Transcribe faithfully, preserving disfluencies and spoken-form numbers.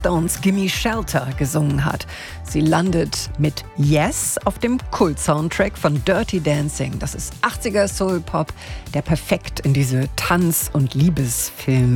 Stones Gimme Shelter gesungen hat. Sie landet mit Yes auf dem Kult-Soundtrack von Dirty Dancing. Das ist achtziger Soul-Pop, der perfekt in diese Tanz- und Liebesfilm